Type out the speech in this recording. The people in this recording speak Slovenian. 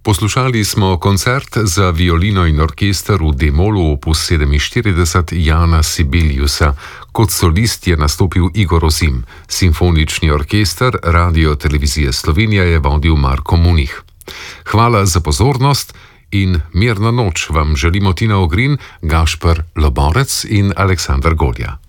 Poslušali smo koncert za violino in orkester v D-molu opus 47 Jana Sibeliusa. Kot solist je nastopil Igor Ozim. Simfonični orkester Radio Televizije Slovenija je vodil Marko Munih. Hvala za pozornost in mirno noč vam želimo Tina Ogrin, Gašper Loborec in Aleksandar Golja.